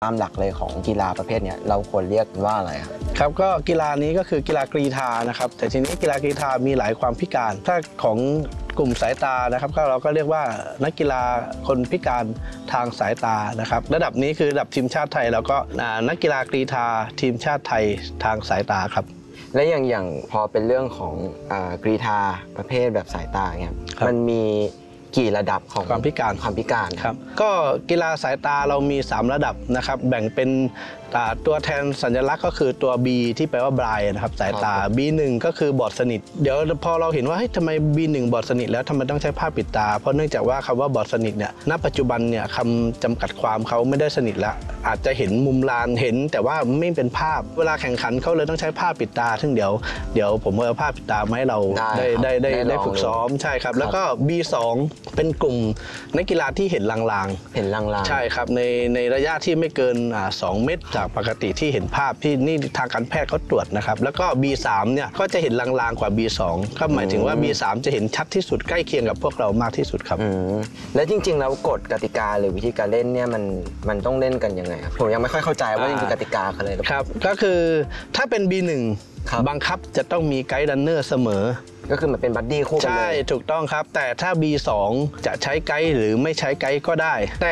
ตามหลักเลยของกีฬาประเภทนี้เราควรเรียกว่าอะไรครับก็กีฬานี้ก็คือกีฬากรีฑานะครับแต่ทีนี้กีฬากรีฑามีหลายความพิการถ้าของกลุ่มสายตานะครับก็เราก็เรียกว่านักกีฬาคนพิการทางสายตานะครับระดับนี้คือระดับทีมชาติไทยแล้วก็นักกีฬากรีฑาทีมชาติไทยทางสายตาครับและอย่างพอเป็นเรื่องของกรีฑาประเภทแบบสายตาเนี่ยมันมีกี่ระดับของความพิการครับก็กีฬาสายตาเรามี3ระดับนะครับแบ่งเป็นตัวแทนสัญลักษณ์ก็คือตัว B ที่แปลว่าบลายนะครับสายตา B1 ก็คือบอดสนิทเดี๋ยวพอเราเห็นว่าทำไม B1 บอดสนิทแล้วทำไมต้องใช้ผ้าปิดตาเพราะเนื่องจากว่าคำว่าบอดสนิทเนี่ยณปัจจุบันเนี่ยคำจำกัดความเขาไม่ได้สนิทแล้วอาจจะเห็นมุมลานเห็นแต่ว่าไม่เป็นภาพเวลาแข่งขันเขาเลยต้องใช้ผ้าปิดตาซึ่งเดี๋ยวผมเอาผ้าปิดตามาให้เราได้ฝึกซ้อมใช่ครับแล้วก็ B2 เป็นกลุ่มนักกีฬาที่เห็นลางๆใช่ครับในระยะที่ไม่เกิน2 เมตรจากปกติที่เห็นภาพที่นี่ทางการแพทย์เขาตรวจนะครับแล้วก็ B3 เนี่ยก็จะเห็นลางๆกว่า B2 ก็หมายถึงว่า B3 จะเห็นชัดที่สุดใกล้เคียงกับพวกเรามากที่สุดครับและจริงๆแล้วกฎกติกาหรือวิธีการเล่นเนี่ยมันต้องเล่นกันยังไงครับผมยังไม่ค่อยเข้าใจว่าจริงๆกติกาคืออะไรครับก็คือถ้าเป็น B1 บังคับจะต้องมีไกด์รันเนอร์เสมอก็คือมันเป็นบัดดี้คู่กันเลยใช่ถูกต้องครับแต่ถ้า B2 จะใช้ไกด์หรือไม่ใช้ไกด์ก็ได้แต่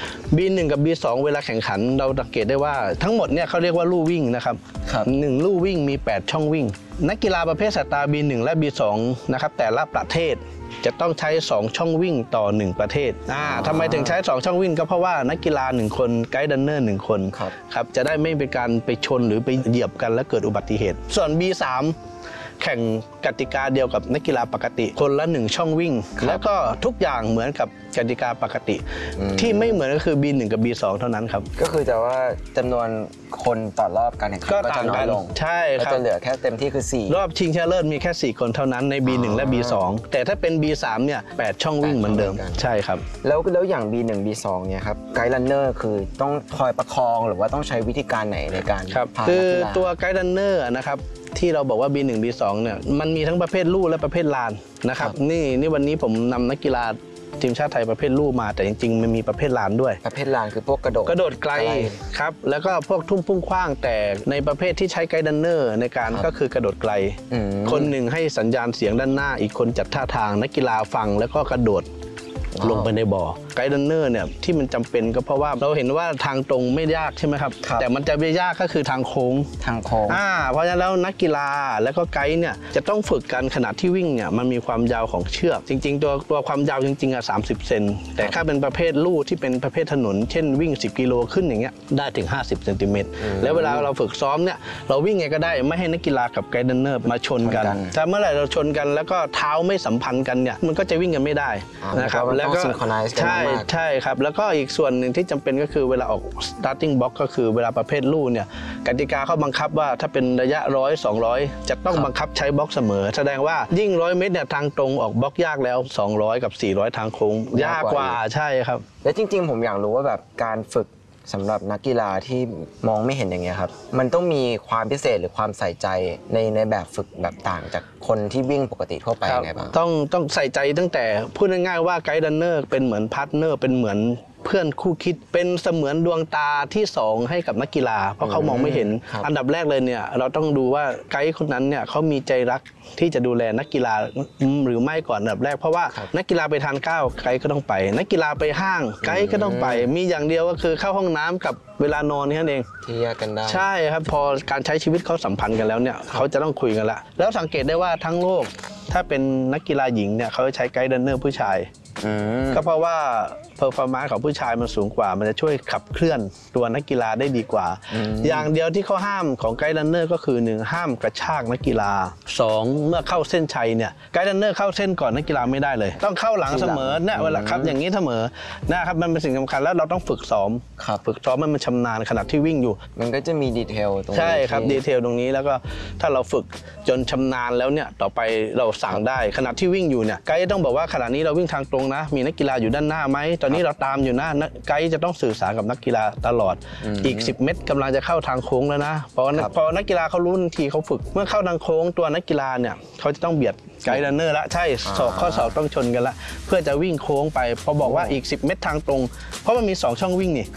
B1 กับ B2 เวลาแข่งขันเราสังเกตได้ว่าทั้งหมดเนี่ยเขาเรียกว่าลู่วิ่งนะครับ1ลู่วิ่งมี8ช่องวิ่งนักกีฬาประเภทสายตา B1 และ B2 นะครับแต่ละประเทศจะต้องใช้2ช่องวิ่งต่อ1ประเทศทำไมถึงใช้2ช่องวิ่งก็เพราะว่านักกีฬา1คนไกด์รันเนอร์1คนครับจะได้ไม่เป็นการไปชนหรือไปเหยียบกันและเกิดอุบัติเหตุส่วน B3แข่งกติกาเดียวกับนักกีฬาปกติคนละ1ช่องวิ่งแล้วก็ทุกอย่างเหมือนกับกติกาปกติที่ไม่เหมือนก็คือ B1 กับ B2 เท่านั้นครับก็คือแต่ว่าจำนวนคนต่อรอบการแข่งขันก็จะน้อยลงใช่ครับจะเหลือแค่เต็มที่คือ4 รอบชิงชนะเลิศมีแค่4คนเท่านั้นใน B1 และ B2 แต่ถ้าเป็น B3 เนี่ย8ช่องวิ่งเหมือนเดิมใช่ครับแล้วอย่าง B1 B2 เนี่ยครับไกด์รันเนอร์คือต้องคอยประคองหรือว่าต้องใช้วิธีการไหนในการพาคือตัวไกด์รันเนอร์นะครับที่เราบอกว่า B1 B2 เนี่ยมันมีทั้งประเภทลู่และประเภทลานนะครับนี่วันนี้ผมนำนักกีฬาทีมชาติไทยประเภทลู่มาแต่จริงๆมันมีประเภทลานด้วยประเภทลานคือพวกกระโดดไกลครับแล้วก็พวกทุ่มพุ่งขว้างแต่ในประเภทที่ใช้ไกด์รันเนอร์ในการก็คือกระโดดไกลคนหนึ่งให้สัญญาณเสียงด้านหน้าอีกคนจัดท่าทางนักกีฬาฟังแล้วก็กระโดดลงไปในบ่อไกด์รันเนอร์เนี่ยที่มันจำเป็นก็เพราะว่าเราเห็นว่าทางตรงไม่ยากใช่ไหมครับแต่มันจะไม่ยากก็คือทางโค้งเพราะฉะนั้นแล้วนักกีฬาแล้วก็ไกด์เนี่ยจะต้องฝึกกันขณะที่วิ่งเนี่ยมันมีความยาวของเชือกจริงๆตัวความยาวจริงๆ30 เซนแต่ถ้าเป็นประเภทลู่ที่เป็นประเภทถนนเช่นวิ่ง10 กิโลขึ้นอย่างเงี้ยได้ถึง50 เซนติเมตรแล้วเวลาเราฝึกซ้อมเนี่ยเราวิ่งไงก็ได้ไม่ให้นักกีฬากับไกด์รันเนอร์มาชนกันถ้าเมื่อไหร่เราชนกันแล้วก็เท้าไม่สัมพันธ์กันเนี่ยมันก็จะวิ่งกันไม่ได้นะครับแล้วก็ใช่ครับแล้วก็อีกส่วนหนึ่งที่จำเป็นก็คือเวลาออก starting box ก็คือเวลาประเภทลู่เนี่ยกติกาเขาบังคับว่าถ้าเป็นระยะ100 200จะต้องบังคับใช้บล็อกเสมอแสดงว่ายิ่ง100 เมตรเนี่ยทางตรงออกบล็อกยากแล้ว200กับ400ทางโค้งยากกว่าใช่ครับและจริงๆผมอยากรู้ว่าแบบการฝึกสำหรับนักกีฬาที่มองไม่เห็นอย่างเงี้ยครับมันต้องมีความพิเศษหรือความใส่ใจในแบบฝึกแบบต่างจากคนที่วิ่งปกติทั่วไปไงบ้างต้องใส่ใจตั้งแต่พูดง่ายๆว่าไกด์รันเนอร์เป็นเหมือนพาร์ทเนอร์เป็นเหมือนเพื่อนคู่คิดเป็นเสมือนดวงตาที่2ให้กับนักกีฬาเพราะเขามองไม่เห็นอันดับแรกเลยเนี่ยเราต้องดูว่าไกด์คนนั้นเนี่ยเขามีใจรักที่จะดูแลนักกีฬาหรือไม่ก่อนอันดับแรกเพราะว่านักกีฬาไปทานข้าวไกด์ก็ต้องไปนักกีฬาไปห้างไกด์ก็ต้องไปมีอย่างเดียวก็คือเข้าห้องน้ำกับเวลานอนนี่นั่นเองที่แยกกันได้ใช่ครับพอการใช้ชีวิตเขาสัมพันธ์กันแล้วเนี่ยเขาจะต้องคุยกันละแล้วสังเกตได้ว่าทั้งโลกถ้าเป็นนักกีฬาหญิงเนี่ยเขาใช้ไกด์รันเนอร์ผู้ชายก็เพราะว่าเพอร์ฟอร์แมนซ์ของผู้ชายมันสูงกว่ามันจะช่วยขับเคลื่อนตัวนักกีฬาได้ดีกว่าอย่างเดียวที่เขาห้ามของไกด์รันเนอร์ก็คือ1ห้ามกระชากนักกีฬา2เมื่อเข้าเส้นชัยเนี่ยไกด์รันเนอร์เข้าเส้นก่อนนักกีฬาไม่ได้เลยต้องเข้าหลังเสมอเนี่ยเวลาครับอย่างนี้เสมอนะครับมันเป็นสิ่งสำคัญแล้วเราต้องฝึกซ้อมมันชำนาญขณะที่วิ่งอยู่มันก็จะมีดีเทลตรงนี้ใช่ครับดีเทลตรงนี้แล้วก็ถ้าเราฝึกจนชำนาญแล้วเนี่ยต่อไปเราสั่งได้ขณะที่วิ่งอยู่เนี่ยไกด์ต้องบอกว่าขณะนี้เราวิ่งทางตรงนะมีนักกีฬาอยู่ด้านหน้าไหมตอนนี้เราตามอยู่นะไกด์จะต้องสื่อสารกับนักกีฬาตลอดอีก10 เมตรกำลังจะเข้าทางโค้งแล้วนะพอนักกีฬาเขารู้ทันทีเขาฝึกเมื่อเข้าทางโค้งตัวนักกีฬาเนี่ยเขาจะต้องเบียดไกด์รันเนอร์ละใช่ข้อศอกต้องชนกันละเพื่อจะวิ่งโค้งไปพอบอกว่าอีก10 เมตรทางตรงเพราะมันมี2ช่องวิ่งนี่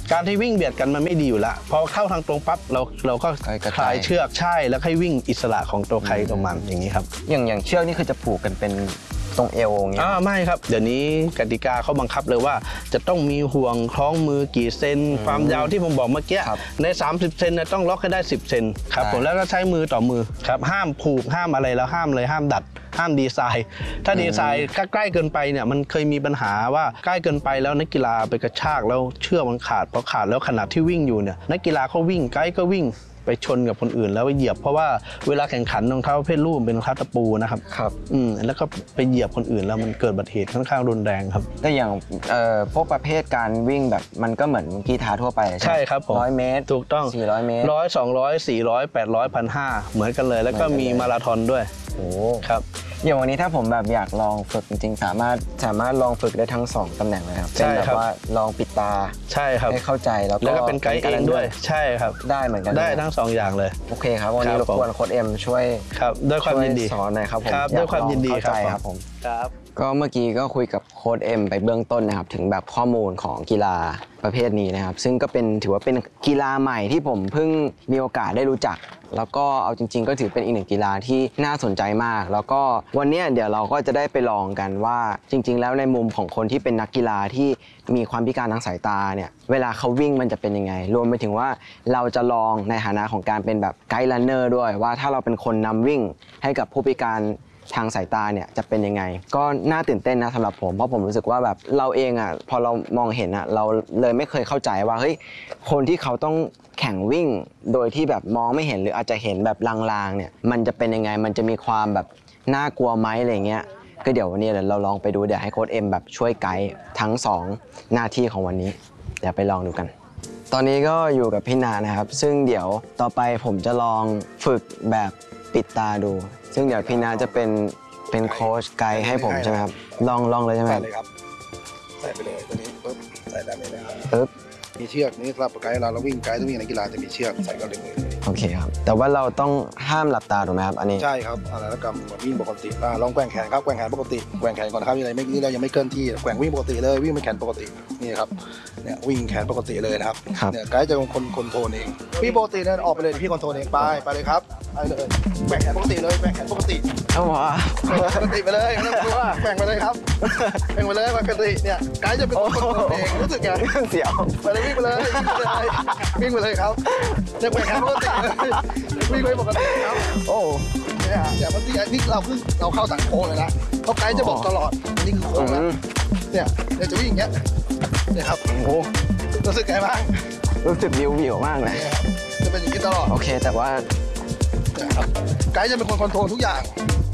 การที่วิ่งเบียดกันมันไม่ดีอยู่ละพอเข้าทางตรงปั๊บเราก็คลายเชือกใช่แล้วให้วิ่งอิสระของตัวใครตัวมันอย่างนี้ครับอย่างเชือกนี่คือจะผูกกันเป็นตรงเอวอย่างเงี้ยไม่ครับเดี๋ยวนี้กติกาเขาบังคับเลยว่าจะต้องมีห่วงคล้องมือกี่เซนความยาวที่ผมบอกเมื่อกี้ใน30เซนต้องล็อกให้ได้10เซนครับผมแล้วก็ใช้มือต่อมือครับห้ามผูกห้ามอะไรแล้วห้ามเลยห้ามดัดห้ามดีไซน์ถ้าดีไซน์ใกล้เกินไปเนี่ยมันเคยมีปัญหาว่าใกล้เกินไปแล้วนักกีฬาไปกระชากแล้วเชือกมันขาดพอขาดแล้วขณะที่วิ่งอยู่เนี่ยนักกีฬาเขาวิ่งไกด์ก็วิ่งไปชนกับคนอื่นแล้วเหยียบเพราะว่าเวลาแข่งขันรองเท้าประเภทลูกเป็นรองเท้าตะปูนะครับแล้วก็ไปเหยียบคนอื่นแล้วมันเกิดอุบัติเหตุค่อนข้างรุนแรงครับแต่อย่างพวกประเภทการวิ่งแบบมันก็เหมือนกีฬาทั่วไปใช่ครับผม 100 เมตรถูกต้อง 400 เมตร 100 200 400 800 1,500เหมือนกันเลยแล้วก็มีมาราธอนด้วยโอ้ครับอย่างวันนี้ถ้าผมแบบอยากลองฝึกจริงๆสามารถลองฝึกได้ทั้ง2ตำแหน่งเลยครับเป็นแบบว่าลองปิดตาใช่ครับให้เข้าใจแล้วก็เป็นไกด์เองด้วยใช่ครับได้เหมือนกันได้ทั้ง2อย่างเลยโอเคครับวันนี้รบกวนโค้ชเอ็มช่วยครับด้วยความยินดีสอนหน่อยครับผมด้วยความยินดีครับผมครับก็เมื่อกี้ก็คุยกับโค้ชเอ็มไปเบื้องต้นนะครับถึงแบบข้อมูลของกีฬาประเภทนี้นะครับซึ่งก็ถือว่าเป็นกีฬาใหม่ที่ผมเพิ่งมีโอกาสได้รู้จักแล้วก็เอาจริงๆก็ถือเป็นอีกหนึ่งกีฬาที่น่าสนใจมากแล้วก็วันนี้เดี๋ยวเราก็จะได้ไปลองกันว่าจริงๆแล้วในมุมของคนที่เป็นนักกีฬาที่มีความพิการทางสายตาเนี่ยเวลาเขาวิ่งมันจะเป็นยังไงรวมไปถึงว่าเราจะลองในฐานะของการเป็นแบบไกด์รันเนอร์ด้วยว่าถ้าเราเป็นคนนำวิ่งให้กับผู้พิการทางสายตาเนี่ยจะเป็นยังไงก็น่าตื่นเต้นนะสำหรับผมเพราะผมรู้สึกว่าแบบเราเองอ่ะพอเรามองเห็นอ่ะเราเลยไม่เคยเข้าใจว่าเฮ้ยคนที่เขาต้องแข่งวิ่งโดยที่แบบมองไม่เห็นหรืออาจจะเห็นแบบลางๆเนี่ยมันจะเป็นยังไงมันจะมีความแบบน่ากลัวไหมอะไรเงี้ยก็เดี๋ยววันนี้เราลองไปดูเดี๋ยวให้โค้ชเอ็มแบบช่วยไกด์ทั้ง2หน้าที่ของวันนี้เดี๋ยวไปลองดูกันตอนนี้ก็อยู่กับพี่นานะครับซึ่งเดี๋ยวต่อไปผมจะลองฝึกแบบปิดตาดูซึ่งเดี๋ยวพี่นาจะเป็นโค้ชไกด์ให้ผมใช่ไหมครับลองเลยใช่ไหมใส่เลยครับใส่ไปเลยตัวนี้ปุ๊บใส่ได้เลยนะครับปึ๊บมีเชือกนี่สำหรับไกด์เราวิ่งไกด์ต้องวิ่งในกีฬาจะมีเชือกใส่ก็เลยมือโอเคครับแต่ว่าเราต้องห้ามหลับตาถูกไหมครับอันนี้ใช่ครับแล้วก็วิ่งปกติลองแกว่งแขนครับแกว่งแขนปกติแกว่งแขนก่อนครับอะไรนี่เรายังไม่เคลื่อนที่แกว่งวิ่งปกติเลยวิ่งเป็นแขนปกตินี่ครับเนี่ยวิ่งแขนปกติเลยนะครับเนี่ยไกด์จะเป็นคนคอนโทรลเองพี่ปกติเนี่ยออกไปเลยพี่คอนโทรลเองไปเลยครับไปเลยแกว่งแขนปกติเลยแกว่งแขนปกติเอาวะปกติไปเลยไม่ต้องกลัวแกว่งไปเลยครับแกว่งไปเลยปกติเนี่ยไกด์จะเป็นคนคอนโทรลเองรู้สึกไงเสียวไปเลยวิ่งไปเลยวิ่งไปเลยครับจะแกว่งแขนปกติเลยวิ่งไปปกติครับโอ้เนี่ยอย่างเมื่อกี้นี่เราเข้าสังโค้งเลยนะเขาไกด์จะบอกตลอดนี่คือโค้งนะเนี่ยจะวิ่งอย่างเงี้ยเนี่ยครับโอ้รู้สึกไงบ้างรู้สึกวิวมากเลยจะเป็นอย่างนี้ตลอดโอเคแต่ว่าไกด์จะเป็นคนคอนโทรลทุกอย่าง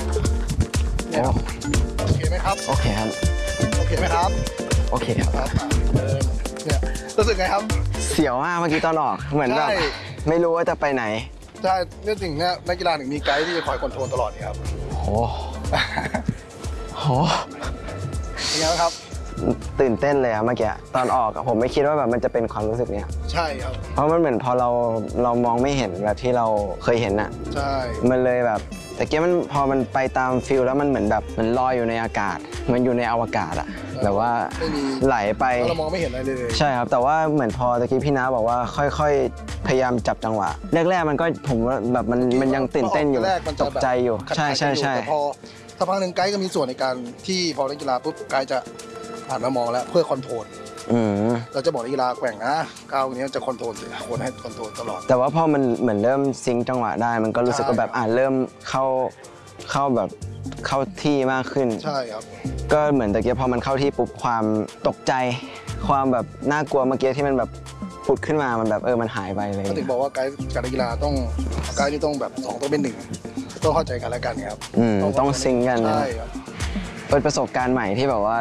โอเคไหมครับโอเคครับโอเคไหมครับโอเคครับเนี่ยรู้สึกไงครับเสียวมากเมื่อกี้ตอนออกเหมือนแบบไม่รู้ว่าจะไปไหนใช่เรื่องจริงเนี่ยนักกีฬาถึงมีไกด์ที่จะคอยคอนโทรลตลอดนี่ครับโอ้โหเป็นไงครับตื่นเต้นเลยอะเมื่อกี้ตอนออกผมไม่คิดว่าแบบมันจะเป็นความรู้สึกเนี้ยใช่ครับเพราะมันเหมือนพอเรามองไม่เห็นแบบที่เราเคยเห็นอะใช่มันเลยแบบแต่เกี้มันพอมันไปตามฟิลแล้วมันเหมือนแบบมันลอยอยู่ในอากาศมันอยู่ในอวกาศอะแบบว่าไหลไปเรามองไม่เห็นอะไรเลยใช่ครับแต่ว่าเหมือนพอตะกี้พี่น้าบอกว่าค่อยๆพยายามจับจังหวะแรกๆมันก็ผมว่าแบบมันยังตื่นเต้นอยู่ตกใจอยู่ใช่แต่พอสักพักหนึ่งไกด์ก็มีส่วนในการที่พอนักกีฬาปุ๊บไกด์จะหันมามองแล้วเพื่อคอนโทรลเราจะบอกนักกีฬาแกว่งนะก้าวนี้จะคอนโทรลคนให้คอนโทรลตลอดแต่ว่าพอมันเหมือนเริ่มซิงจังหวะได้มันก็รู้สึกว่าแบบเริ่มเข้าแบบเข้าที่มากขึ้นใช่ครับก็เหมือนตะกี้พอมันเข้าที่ปุ๊บความตกใจความแบบน่ากลัวเมื่อกี้ที่มันแบบผุดขึ้นมามันแบบมันหายไปเลยก็ถึงบอกว่าไกด์กับนักกีฬาต้องไกด์นี่ต้องแบบ2ต้องเป็น1ต้องเข้าใจกันและกันครับต้องซิงกันใช่ครับเป็นประสบการณ์ใหม่ที่แบบว่า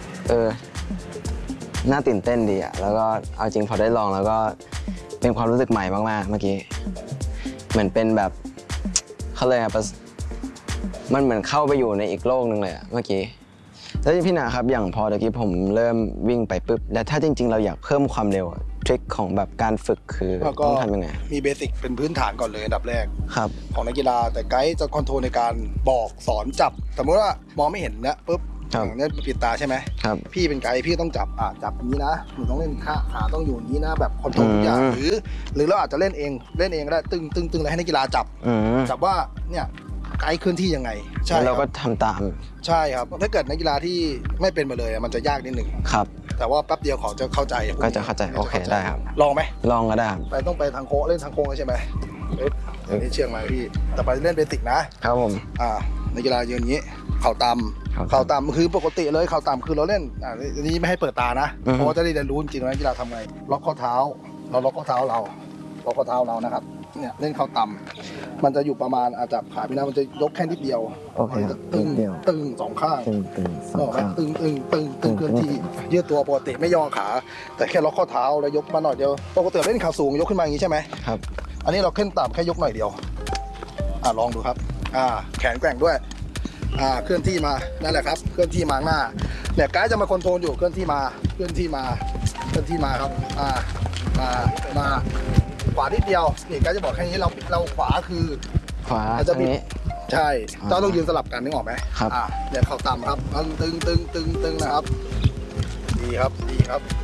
น่าตื่นเต้นดีอะแล้วก็เอาจริงพอได้ลองแล้วก็เป็นความรู้สึกใหม่มากๆเมื่อกี้เหมือนเป็นแบบเขาเลยมันเหมือนเข้าไปอยู่ในอีกโลกนึงเลยอะเมื่อกี้แล้วพี่นาครับอย่างพอตะกี้ผมเริ่มวิ่งไปปุ๊บแล้วถ้าจริงๆเราอยากเพิ่มความเร็วทริคของแบบการฝึกคือต้องทำยังไงมีเบสิกเป็นพื้นฐานก่อนเลยอันดับแรกครับของนักกีฬาแต่ไกด์จะคอนโทรลในการบอกสอนจับสมมติว่ามองไม่เห็นนะปุ๊บอย่างนี้ปิดตาใช่ไหมครับพี่เป็นไกด์พี่ต้องจับอย่างนี้นะหนูต้องเล่นขาต้องอยู่อย่างนี้นะแบบคอนโทรลทุกอย่างหรือเราอาจจะเล่นเองก็ได้ตึงแล้วให้นักกีฬาจับว่าเนี่ยไกด์เคลื่อนที่ยังไงใช่เราก็ทำตามใช่ครับถ้าเกิดนักกีฬาที่ไม่เป็นมาเลยมันจะยากนิดนึงครับแต่ว่าแป๊บเดียวเขาจะเข้าใจก็จะเข้าใจโอเคได้ครับลองไหมลองก็ได้ต้องไปทางโค้งเล่นทางโค้งใช่ไหมนี่เชือกมาพี่แต่ไปเล่นเบสิกนะครับผมนักกีฬายืนอย่างนี้เข่าต่ำคือปกติเลยเข่าต่ำคือเราเล่นอันนี้ไม่ให้เปิดตานะเพราะว่าจะได้เรียนรู้จริงๆว่านักกีฬาทำไงล็อกข้อเท้าเราล็อกข้อเท้าเรานะครับเนี่ยเล่นเข่าต่ำมันจะอยู่ประมาณอาจจะขาพี่นะมันจะยกแค่นิดเดียวโอเคตึงสองข้างตึงเคลื่อนที่ยืดตัวปกติไม่ย่อขาแต่แค่ล็อกข้อเท้าแล้วยกมาหน่อยเดียวปกติเล่นขาสูงยกขึ้นมาอย่างนี้ใช่ไหมครับอันนี้เราขึ้นต่ำแค่ยกหน่อยเดียวลองดูครับแขนแกว่งด้วยเคลื่อนที่มานั่นแหละครับเคลื่อนที่มาหน้าเนี่ยไกด์จะมาคอนโทรลอยู่เคลื่อนที่มาครับมาขวานิดเดียวนี่ไกด์จะบอกแค่นี้เราขวาคือขวาจะบิดใช่ต้องยืนสลับกันนึกออกไหมครับเนี่ยเข่าต่ำครับตึงนะครับดีครับดี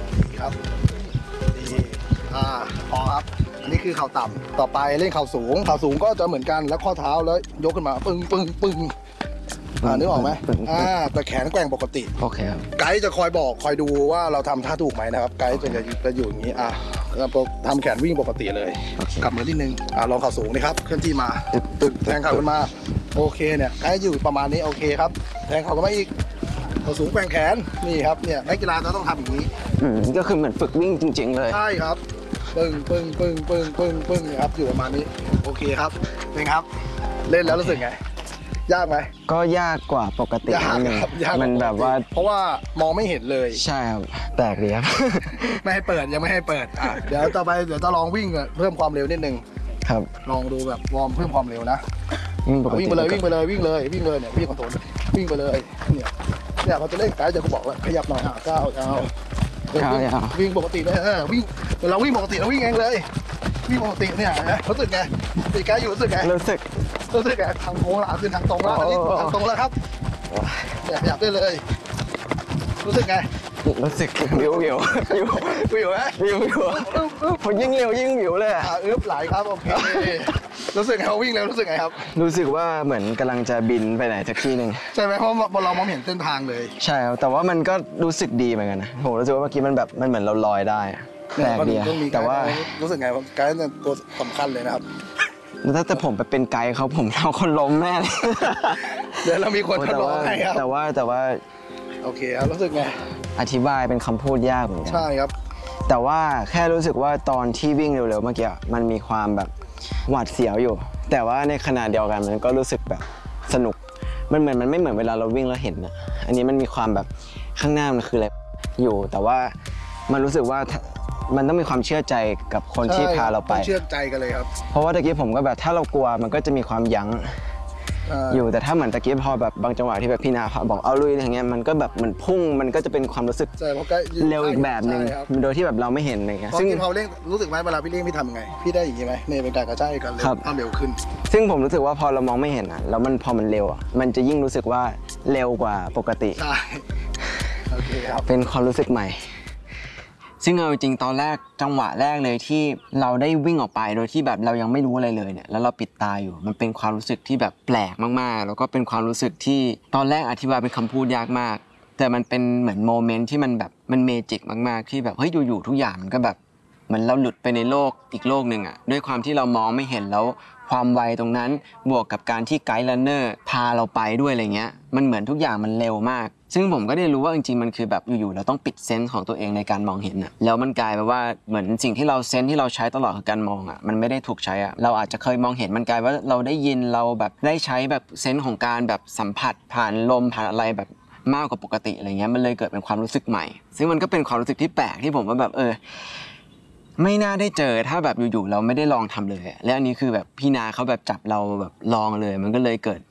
พอครับอันนี้คือเข่าต่ำต่อไปเล่นเข่าสูงก็จะเหมือนกันแล้วข้อเท้าแล้วยกขึ้นมาปึ้งนึกออกไหมแต่แขนแกว่งปกติโอเคครับไกด์จะคอยดูว่าเราทำท่าถูกไหมนะครับไกด์จะอยู่อย่างนี้ทำแขนวิ่งปกติเลยกลับมือที่นึงลองเข่าสูงนี่ครับเคลื่อนที่มาแทงเข่าขึ้นมาโอเคเนี่ยไกด์อยู่ประมาณนี้โอเคครับแทงเข่าขึ้นมาอีกเข่าสูงแกว่งแขนนี่ครับเนี่ยนักกีฬาจะต้องทำอย่างนี้ก็คือเหมือนฝึกวิ่งจริงๆเลยใช่ครับปึ้งครับอยู่ประมาณนี้โอเคครับเป็นครับเล่นแล้วรู้สึกไงยากไหมก็ยากกว่าปกตินิดนึงมันแบบว่าเพราะว่ามองไม่เห็นเลยใช่ครับแปลกดีครับไม่ให้เปิดยังไม่ให้เปิดเดี๋ยวต่อไปเดี๋ยวจะลองวิ่งเพิ่มความเร็วนิดนึงครับลองดูแบบวอร์มเพิ่มความเร็วนะวิ่งไปเลยเนี่ยพี่คอนโทรลวิ่งไปเลยเนี่ยพอจะเล่นไกด์จะบอกว่าขยับหน่อยก้าววิ่งปกติเลยวิ่งเราวิ่งปกติเราวิ่งเองเลยวิ่งปกติเนี่ยรู้สึกไงตีไกด์อยู่รู้สึกไงรู้สึกไงทางโค้งละขึ้นทางตรงแล้วอันนี้ทางตรงแล้วครับขยับได้เลยรู้สึกไงรู้สึกวิวไหมพอยิ่งเร็วยิ่งวิวเลยไหลครับโอเครู้สึกไงเขาวิ่งแล้วรู้สึกไงครับรู้สึกว่าเหมือนกำลังจะบินไปไหนสักที่หนึ่งใช่ไหมเพราะเรามองเห็นเส้นทางเลยใช่ครับแต่ว่ามันก็รู้สึกดีเหมือนกันนะผมรู้สึกว่าเมื่อกี้มันแบบมันเหมือนเราลอยได้แปลกดีแต่ว่ารู้สึกไงไกด์เป็นตัวสำคัญเลยนะครับถ้าผมไปเป็นไกด์เขาผมเอาคนล้มแน่เลยเดี๋ยวเรามีคนทดลองให้ครับแต่ว่าโอเคครับรู้สึกไงอธิบายเป็นคำพูดยากเหมือนกันใช่ครับแต่ว่าแค่รู้สึกว่าตอนที่วิ่งเร็วๆเมื่อกี้มันมีความแบบหวาดเสียวอยู่แต่ว่าในขณะเดียวกันมันก็รู้สึกแบบสนุกมันไม่เหมือนเวลาเราวิ่งแล้วเห็นนะอันนี้มันมีความแบบข้างหน้ามันคืออะไรอยู่แต่ว่ามันรู้สึกว่ามันต้องมีความเชื่อใจกับคนที่พาเราไปเชื่อใจกันเลยครับเพราะว่าตะกี้ผมก็แบบถ้าเรากลัวมันก็จะมีความยั้งอยู่แต่ถ้าเหมือนตะกี้พอแบบบางจังหวะที่แบบพี่นาบอกเอาลุยอย่างเงี้ยมันก็แบบมันพุ่งมันก็จะเป็นความรู้สึกเร็วอีกแบบนึงโดยที่แบบเราไม่เห็นอะไรเงี้ยซึ่งพอเร่งรู้สึกไหมเวลาพี่เร่งพี่ทำยังไงพี่ได้อย่างงี้ไหมในเป็นการกระจายกันเร็วขึ้นซึ่งผมรู้สึกว่าพอเรามองไม่เห็นอ่ะแล้วพอมันเร็วอ่ะมันจะยิ่งรู้สึกว่าเร็วกว่าปกติใช่โอเคครับเป็นความรู้สึกใหม่ซึ่งเอาจริงตอนแรกจังหวะแรกเลยที่เราได้วิ่งออกไปโดยที่แบบเรายังไม่รู้อะไรเลยเนี่ยแล้วเราปิดตาอยู่มันเป็นความรู้สึกที่แบบแปลกมากๆแล้วก็เป็นความรู้สึกที่ตอนแรกอธิบายเป็นคำพูดยากมากแต่มันเป็นเหมือนโมเมนต์ที่มันแบบมันเมจิกมากๆที่แบบเฮ้ยอยู่ๆทุกอย่างมันก็แบบเหมือนเราหลุดไปในโลกอีกโลกนึงอ่ะด้วยความที่เรามองไม่เห็นแล้วความไวตรงนั้นบวกกับการที่ไกด์รันเนอร์พาเราไปด้วยอะไรเงี้ยมันเหมือนทุกอย่างมันเร็วมากซึ่งผมก็ได้รู้ว่าจริงๆมันคือแบบอยู่ๆเราต้องปิดเซนส์ของตัวเองในการมองเห็นอ่ะแล้วมันกลายไปว่าเหมือนสิ่งที่เราเซนส์ที่เราใช้ตลอดคือการมองอ่ะมันไม่ได้ถูกใช้อ่ะเราอาจจะเคยมองเห็นมันกลายว่าเราได้ยินเราแบบได้ใช้แบบเซนส์ของการแบบสัมผัสผ่านลมผ่านอะไรแบบมากกว่าปกติอะไรเงี้ยมันเลยเกิดเป็นความรู้สึกใหม่ซึ่งมันก็เป็นความรู้สึกที่แปลกที่ผมว่าแบบไม่น่าได้เจอถ้าแบบอยู่ๆเราไม่ได้ลองทำเลยและอันนี้คือแบบพี่นาเขาแบบจับเราแบบลองเลยมันก็เลยเกิด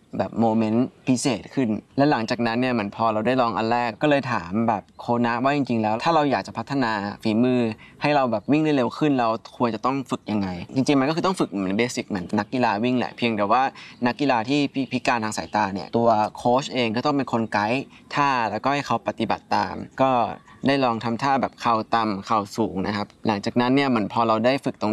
แบบโมเมนต์พิเศษขึ้นและหลังจากนั้นเนี่ยเหมือนพอเราได้ลองอันแรกก็เลยถามแบบโคนะว่าจริงๆแล้วถ้าเราอยากจะพัฒนาฝีมือให้เราแบบวิ่งได้เร็วขึ้นเราควรจะต้องฝึกยังไงจริงๆมันก็คือต้องฝึกเหมือนเบสิกเหมือนนักกีฬาวิ่งแหละเพียงแต่ว่านักกีฬาที่พิการทางสายตาเนี่ยตัวโค้ชเองก็ต้องเป็นคนไกด์ท่าแล้วก็ให้เขาปฏิบัติตามก็ได้ลองทำท่าแบบเข่าต่ำเข่าสูงนะครับหลังจากนั้นเนี่ยเหมือนพอเราได้ฝึกตรง